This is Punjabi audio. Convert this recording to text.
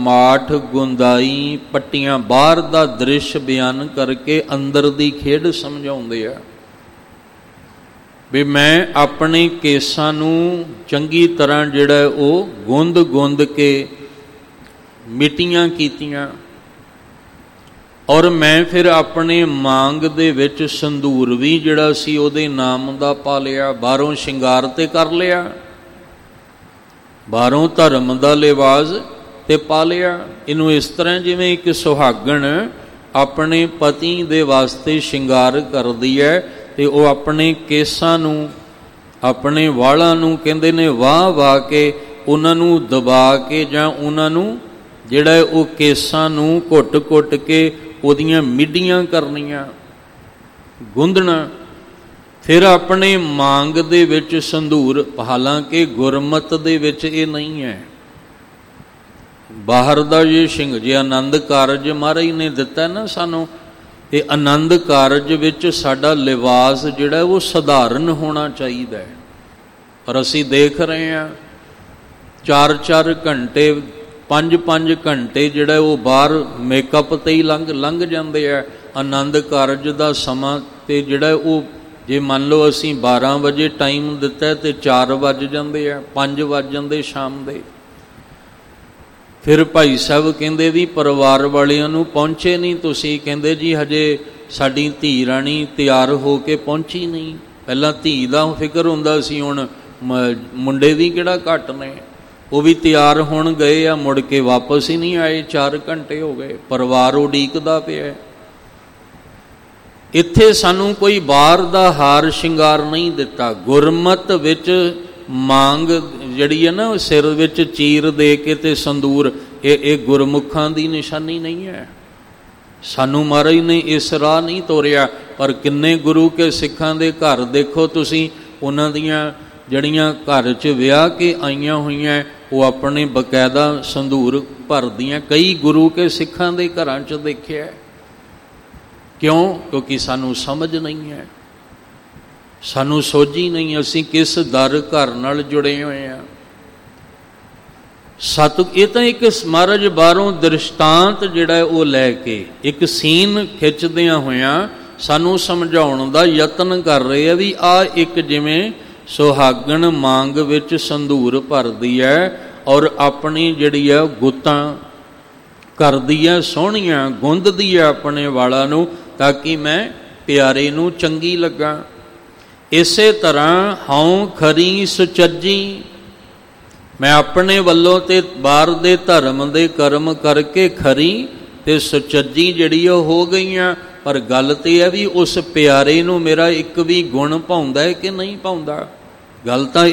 ਮਾਠ ਗੁੰਦਾਈ ਪੱਟੀਆਂ ਬਾਹਰ ਦਾ ਦ੍ਰਿਸ਼ ਬਿਆਨ ਕਰਕੇ ਅੰਦਰ ਦੀ ਖੇਡ ਸਮਝਾਉਂਦੇ ਆ ਵੀ ਮੈਂ ਆਪਣੇ ਕੇਸਾਂ ਨੂੰ ਚੰਗੀ ਤਰ੍ਹਾਂ ਜਿਹੜਾ ਉਹ ਗੁੰਦ ਕੇ ਮਿੱਟੀਆਂ ਕੀਤੀਆਂ, ਔਰ ਮੈਂ ਫਿਰ ਆਪਣੇ ਮਾਂਗ ਦੇ ਵਿੱਚ ਸੰਧੂਰ ਵੀ ਜਿਹੜਾ ਸੀ ਉਹਦੇ ਨਾਮ ਦਾ ਪਾ ਲਿਆ, ਬਾਹਰੋਂ ਸ਼ਿੰਗਾਰ ਤੇ ਕਰ ਲਿਆ, ਬਾਹਰੋਂ ਧਰਮ ਦਾ ਲਿਬਾਸ ਤੇ ਪਾ ਲਿਆ। ਇਹਨੂੰ ਇਸ ਤਰ੍ਹਾਂ ਜਿਵੇਂ ਇੱਕ ਸੁਹਾਗਣ ਆਪਣੇ ਪਤੀ ਦੇ ਵਾਸਤੇ ਸ਼ਿੰਗਾਰ ਕਰਦੀ ਹੈ ਤੇ ਉਹ ਆਪਣੇ ਕੇਸਾਂ ਨੂੰ, ਆਪਣੇ ਵਾਲਾਂ ਨੂੰ ਕਹਿੰਦੇ ਨੇ ਵਾਹ ਕੇ ਉਹਨਾਂ ਨੂੰ ਦਬਾ ਕੇ ਜਾਂ ਉਹਨਾਂ ਨੂੰ ਜਿਹੜਾ ਉਹ ਕੇਸਾਂ ਨੂੰ ਘੁੱਟ ਕੇ ਉਹਦੀਆਂ ਮਿੱਡੀਆਂ ਕਰਨੀਆਂ, ਗੁੰਦਣਾ। ਫਿਰ ਆਪਣੇ ਮਾਂਗ ਦੇ ਵਿੱਚ ਸੰਧੂਰ, ਹਾਲਾਂਕਿ ਗੁਰਮਤ ਦੇ ਵਿੱਚ ਇਹ ਨਹੀਂ ਹੈ। ਬਾਹਰ ਦਾ ਇਹ ਸਿੰਘ ਜੇ ਆਨੰਦ ਕਾਰਜ ਮਹਾਰਾਜ ਨੇ ਦਿੱਤਾ ਨਾ ਸਾਨੂੰ, ਇਹ ਆਨੰਦ ਕਾਰਜ ਵਿੱਚ ਸਾਡਾ ਲਿਬਾਸ ਜਿਹੜਾ ਉਹ ਸਧਾਰਨ ਹੋਣਾ ਚਾਹੀਦਾ ਹੈ। ਪਰ ਅਸੀਂ ਦੇਖ ਰਹੇ ਹਾਂ 4-4 ਘੰਟੇ 5-5 ਘੰਟੇ ਜਿਹੜਾ ਉਹ ਬਾਹਰ ਮੇਕਅਪ ਤੇ ਹੀ ਲੰਘ ਜਾਂਦੇ ਆ। ਆਨੰਦ ਕਾਰਜ ਦਾ ਸਮਾਂ ਤੇ ਜਿਹੜਾ ਉਹ ਜੇ ਮੰਨ ਲਓ ਅਸੀਂ 12 ਵਜੇ ਟਾਈਮ ਦਿੱਤਾ ਤੇ 4 ਵੱਜ ਜਾਂਦੇ ਆ, 5 ਵੱਜ ਜਾਂਦੇ ਸ਼ਾਮ ਦੇ। ਫਿਰ ਭਾਈ ਸਾਹਿਬ ਕਹਿੰਦੇ ਵੀ ਪਰਿਵਾਰ ਵਾਲਿਆਂ ਨੂੰ ਪਹੁੰਚੇ ਨਹੀਂ ਤੁਸੀਂ, ਕਹਿੰਦੇ ਜੀ ਹਜੇ ਸਾਡੀ ਧੀ ਰਾਣੀ ਤਿਆਰ ਹੋ ਕੇ ਪਹੁੰਚੀ ਨਹੀਂ। ਪਹਿਲਾਂ ਧੀ ਦਾ ਫਿਕਰ ਹੁੰਦਾ ਸੀ, ਹੁਣ ਮੁੰਡੇ ਦੀ ਕਿਹੜਾ ਘੱਟ ਨੇ, ਉਹ ਵੀ ਤਿਆਰ ਹੋਣ ਗਏ ਆ, ਮੁੜ ਕੇ ਵਾਪਸ ਹੀ ਨਹੀਂ ਆਏ। 4 ਘੰਟੇ ਹੋ ਗਏ, ਪਰਿਵਾਰ ਉਡੀਕਦਾ ਪਿਆ। ਇੱਥੇ ਸਾਨੂੰ ਕੋਈ ਬਾਹਰ ਦਾ ਹਾਰ ਸ਼ਿੰਗਾਰ ਨਹੀਂ ਦਿੱਤਾ। ਗੁਰਮਤ ਵਿੱਚ ਮਾਂਗ ਜਿਹੜੀ ਹੈ ਨਾ, ਸਿਰ ਵਿੱਚ ਚੀਰ ਦੇ ਕੇ ਤੇ ਸੰਦੂਰ, ਇਹ ਗੁਰਮੁਖਾਂ ਦੀ ਨਿਸ਼ਾਨੀ ਨਹੀਂ ਹੈ। ਸਾਨੂੰ ਮਹਾਰਾਜ ਨੇ ਇਸ ਰਾਹ ਨਹੀਂ ਤੋਰਿਆ। ਪਰ ਕਿੰਨੇ ਗੁਰੂ ਕੇ ਸਿੱਖਾਂ ਦੇ ਘਰ ਦੇਖੋ ਤੁਸੀਂ, ਉਹਨਾਂ ਦੀਆਂ ਜਿਹੜੀਆਂ ਘਰ 'ਚ ਵਿਆਹ ਕੇ ਆਈਆਂ ਹੋਈਆਂ ਉਹ ਆਪਣੇ ਬਕਾਇਦਾ ਸੰਧੂਰ ਭਰਦੀਆਂ। ਕਈ ਗੁਰੂ ਕੇ ਸਿੱਖਾਂ ਦੇ ਘਰਾਂ 'ਚ ਦੇਖਿਆ। ਕਿਉਂ? ਕਿਉਂਕਿ ਸਾਨੂੰ ਸਮਝ ਨਹੀਂ ਹੈ, ਸਾਨੂੰ ਸੋਝੀ ਨਹੀਂ, ਅਸੀਂ ਕਿਸ ਦਰ ਘਰ ਨਾਲ ਜੁੜੇ ਹੋਏ ਹਾਂ। ਇਹ ਤਾਂ ਇੱਕ ਮਹਾਰਾਜ ਬਾਹਰੋਂ ਦ੍ਰਿਸ਼ਟਾਂਤ ਜਿਹੜਾ ਉਹ ਲੈ ਕੇ ਇੱਕ ਸੀਨ ਖਿੱਚਦਿਆਂ ਹੋਇਆਂ ਸਾਨੂੰ ਸਮਝਾਉਣ ਦਾ ਯਤਨ ਕਰ ਰਹੇ ਆ ਵੀ ਆਹ ਇੱਕ ਜਿਵੇਂ ਸੁਹਾਗਣ ਮਾਂਗ ਵਿੱਚ ਸੰਧੂਰ ਭਰਦੀ ਹੈ ਔਰ ਆਪਣੀ ਜਿਹੜੀ ਆ ਗੁੱਤਾਂ ਕਰਦੀ ਹੈ, ਸੋਹਣੀਆਂ ਗੁੰਦਦੀ ਹੈ ਆਪਣੇ ਵਾਲਾਂ ਨੂੰ, ਤਾਂ ਕਿ ਮੈਂ ਪਿਆਰੇ ਨੂੰ ਚੰਗੀ ਲੱਗਾ। ਇਸੇ ਤਰ੍ਹਾਂ ਹਉ ਖਰੀ ਸੁਚੱਜੀ, ਮੈਂ ਆਪਣੇ ਵੱਲੋਂ ਤੇ ਬਾਹਰ ਦੇ ਧਰਮ ਦੇ ਕਰਮ ਕਰਕੇ ਖਰੀ ਤੇ ਸੁਚੱਜੀ ਜਿਹੜੀ ਉਹ ਹੋ ਗਈਆਂ। ਪਰ ਗੱਲ ਤੇ ਹੈ ਵੀ ਉਸ ਪਿਆਰੇ ਨੂੰ ਮੇਰਾ ਇੱਕ ਵੀ ਗੁਣ ਭਾਉਂਦਾ ਹੈ ਕਿ ਨਹੀਂ ਭਾਉਂਦਾ। ਗੱਲ ਤਾਂ